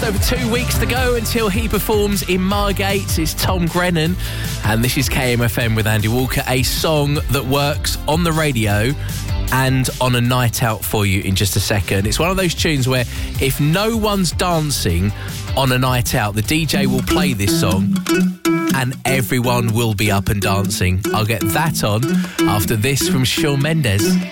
over 2 weeks to go until he performs in Margate. It's Tom Grennan, and this is KMFM with Andy Walker, a song that works on the radio and on a night out for you in just a second. It's one of those tunes where if no one's dancing on a night out, the DJ will play this song and everyone will be up and dancing. I'll get that on after this from Shawn Mendes.